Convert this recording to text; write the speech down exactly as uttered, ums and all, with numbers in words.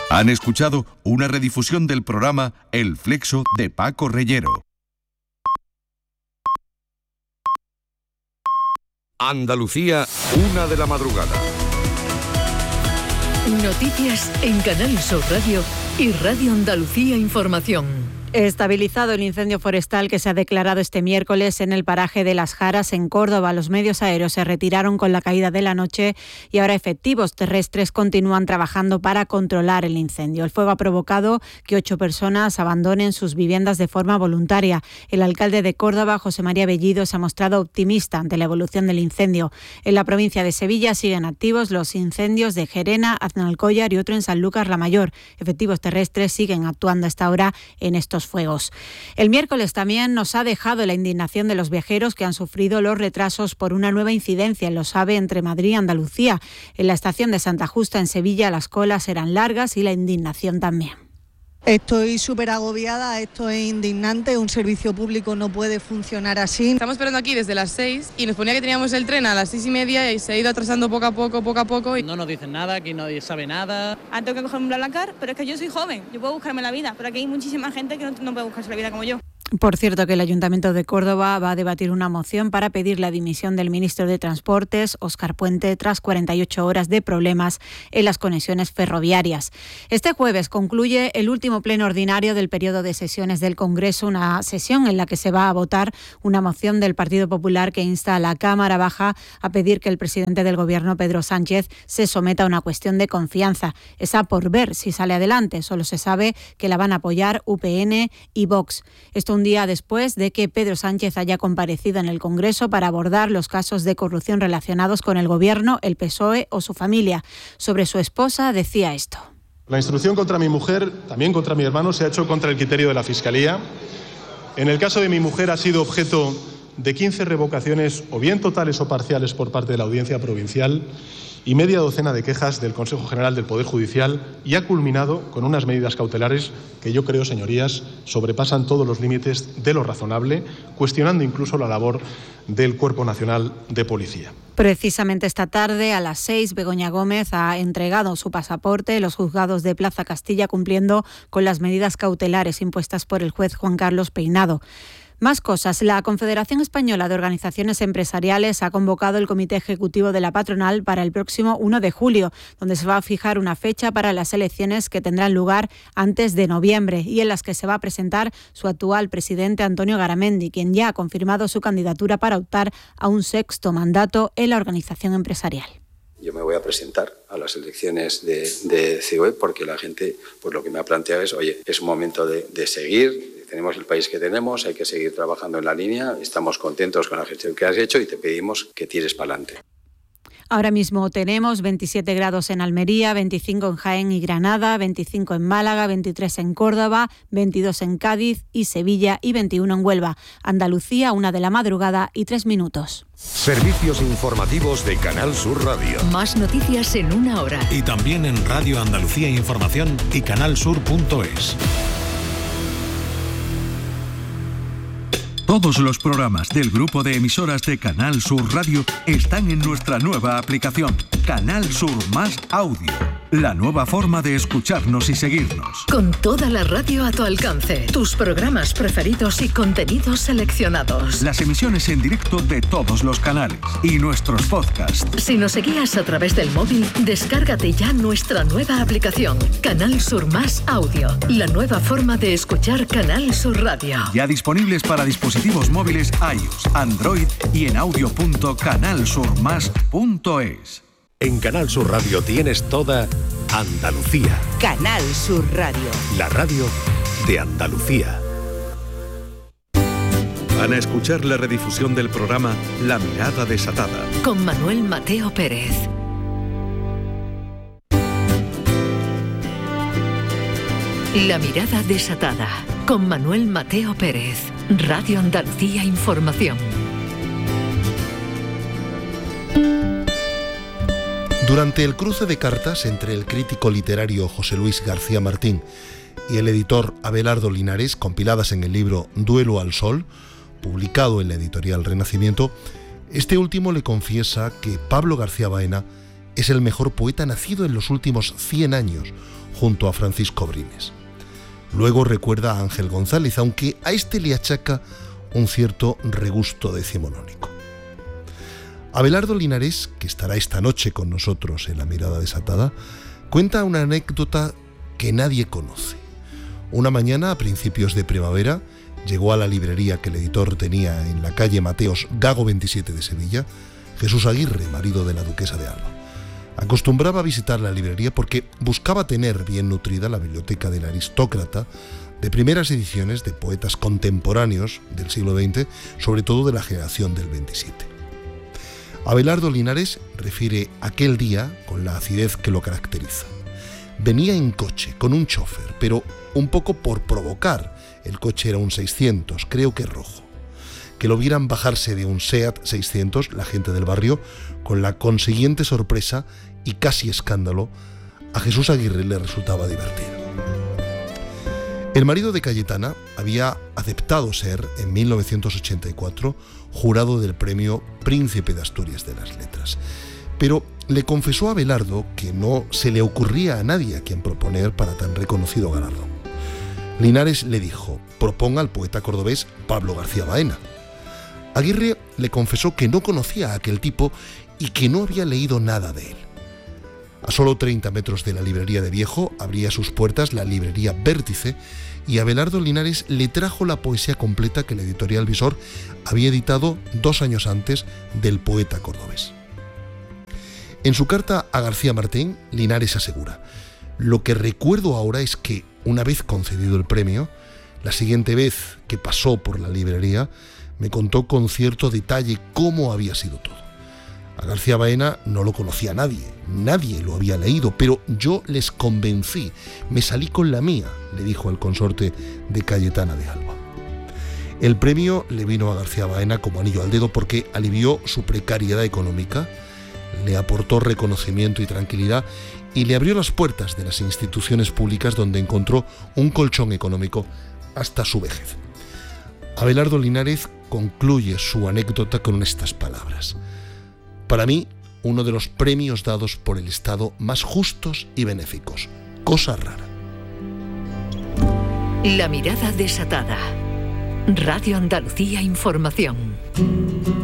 Han escuchado una redifusión del programa El Flexo de Paco Reyero. Andalucía, una de la madrugada. Noticias en Canal Sur Radio y Radio Andalucía Información. Estabilizado el incendio forestal que se ha declarado este miércoles en el paraje de Las Jaras, en Córdoba. Los medios aéreos se retiraron con la caída de la noche y ahora efectivos terrestres continúan trabajando para controlar el incendio. El fuego ha provocado que ocho personas abandonen sus viviendas de forma voluntaria. El alcalde de Córdoba, José María Bellido, se ha mostrado optimista ante la evolución del incendio. En la provincia de Sevilla siguen activos los incendios de Gerena, Aznalcóllar y otro en Sanlúcar la Mayor. Efectivos terrestres siguen actuando a esta hora en estos fuegos. El miércoles también nos ha dejado la indignación de los viajeros que han sufrido los retrasos por una nueva incidencia en los AVE entre Madrid y Andalucía. En la estación de Santa Justa, en Sevilla, las colas eran largas y la indignación también. Estoy súper agobiada, esto es indignante, un servicio público no puede funcionar así. Estamos esperando aquí desde las seis y nos ponía que teníamos el tren a las seis y media y se ha ido atrasando poco a poco, poco a poco. No nos dicen nada, aquí nadie sabe nada. Ah, tengo que cogerme un BlaBlaCar, pero es que yo soy joven, yo puedo buscarme la vida, pero aquí hay muchísima gente que no, no puede buscarse la vida como yo. Por cierto, que el Ayuntamiento de Córdoba va a debatir una moción para pedir la dimisión del ministro de Transportes, Óscar Puente, tras cuarenta y ocho horas de problemas en las conexiones ferroviarias. Este jueves concluye el último pleno ordinario del periodo de sesiones del Congreso, una sesión en la que se va a votar una moción del Partido Popular que insta a la Cámara Baja a pedir que el presidente del Gobierno, Pedro Sánchez, se someta a una cuestión de confianza. Esa por ver si sale adelante. Solo se sabe que la van a apoyar U P N y Vox. Esto un día después de que Pedro Sánchez haya comparecido en el Congreso para abordar los casos de corrupción relacionados con el Gobierno, el P S O E o su familia. Sobre su esposa decía esto. La instrucción contra mi mujer, también contra mi hermano, se ha hecho contra el criterio de la Fiscalía. En el caso de mi mujer ha sido objeto de quince revocaciones, o bien totales o parciales, por parte de la Audiencia Provincial y media docena de quejas del Consejo General del Poder Judicial, y ha culminado con unas medidas cautelares que yo creo, señorías, sobrepasan todos los límites de lo razonable, cuestionando incluso la labor del Cuerpo Nacional de Policía. Precisamente esta tarde, a las seis, Begoña Gómez ha entregado su pasaporte en los juzgados de Plaza Castilla, cumpliendo con las medidas cautelares impuestas por el juez Juan Carlos Peinado. Más cosas. La Confederación Española de Organizaciones Empresariales ha convocado el Comité Ejecutivo de la Patronal para el próximo uno de julio, donde se va a fijar una fecha para las elecciones que tendrán lugar antes de noviembre y en las que se va a presentar su actual presidente, Antonio Garamendi, quien ya ha confirmado su candidatura para optar a un sexto mandato en la organización empresarial. Yo me voy a presentar a las elecciones de, de C O E porque la gente, pues lo que me ha planteado es, oye, es un momento de, de seguir. Tenemos el país que tenemos, hay que seguir trabajando en la línea, estamos contentos con la gestión que has hecho y te pedimos que tires para adelante. Ahora mismo tenemos veintisiete grados en Almería, veinticinco en Jaén y Granada, veinticinco en Málaga, veintitrés en Córdoba, veintidós en Cádiz y Sevilla y veintiuno en Huelva. Andalucía, una de la madrugada y tres minutos. Servicios informativos de Canal Sur Radio. Más noticias en una hora. Y también en Radio Andalucía Información y canal sur punto es. Todos los programas del grupo de emisoras de Canal Sur Radio están en nuestra nueva aplicación, Canal Sur Más Audio. La nueva forma de escucharnos y seguirnos. Con toda la radio a tu alcance, tus programas preferidos y contenidos seleccionados. Las emisiones en directo de todos los canales y nuestros podcasts. Si nos seguías a través del móvil, descárgate ya nuestra nueva aplicación, Canal Sur Más Audio. La nueva forma de escuchar Canal Sur Radio. Ya disponibles para dispositivos móviles iOS, Android y en audio punto canal sur más punto es. En Canal Sur Radio tienes toda Andalucía. Canal Sur Radio. La radio de Andalucía. Van a escuchar la redifusión del programa La Mirada Desatada. Con Manuel Mateo Pérez. La Mirada Desatada. Con Manuel Mateo Pérez. Radio Andalucía Información. Durante el cruce de cartas entre el crítico literario José Luis García Martín y el editor Abelardo Linares, compiladas en el libro Duelo al Sol, publicado en la editorial Renacimiento, este último le confiesa que Pablo García Baena es el mejor poeta nacido en los últimos cien años, junto a Francisco Brines. Luego recuerda a Ángel González, aunque a este le achaca un cierto regusto decimonónico. Abelardo Linares, que estará esta noche con nosotros en La Mirada Desatada, cuenta una anécdota que nadie conoce. Una mañana, a principios de primavera, llegó a la librería que el editor tenía en la calle Mateos Gago veintisiete de Sevilla, Jesús Aguirre, marido de la duquesa de Alba. Acostumbraba a visitar la librería porque buscaba tener bien nutrida la biblioteca del aristócrata de primeras ediciones de poetas contemporáneos del siglo veinte, sobre todo de la generación del veintisiete. Abelardo Linares refiere aquel día con la acidez que lo caracteriza. Venía en coche, con un chofer, pero un poco por provocar. El coche era un seiscientos, creo que rojo. Que lo vieran bajarse de un SEAT seiscientos, la gente del barrio, con la consiguiente sorpresa y casi escándalo, a Jesús Aguirre le resultaba divertido. El marido de Cayetana había aceptado ser, en mil novecientos ochenta y cuatro, jurado del premio Príncipe de Asturias de las Letras. Pero le confesó a Abelardo que no se le ocurría a nadie a quien proponer para tan reconocido galardón. Linares le dijo: proponga al poeta cordobés Pablo García Baena. Aguirre le confesó que no conocía a aquel tipo y que no había leído nada de él. A solo treinta metros de la librería de Viejo abría sus puertas la librería Vértice y Abelardo Linares le trajo la poesía completa que la editorial Visor había editado dos años antes del poeta cordobés. En su carta a García Martín, Linares asegura: lo que recuerdo ahora es que, una vez concedido el premio, la siguiente vez que pasó por la librería, me contó con cierto detalle cómo había sido todo. A García Baena no lo conocía nadie, nadie lo había leído, pero yo les convencí, me salí con la mía, le dijo al consorte de Cayetana de Alba. El premio le vino a García Baena como anillo al dedo porque alivió su precariedad económica, le aportó reconocimiento y tranquilidad y le abrió las puertas de las instituciones públicas donde encontró un colchón económico hasta su vejez. Abelardo Linares concluye su anécdota con estas palabras: para mí, uno de los premios dados por el Estado más justos y benéficos. Cosa rara. La Mirada Desatada. Radio Andalucía Información.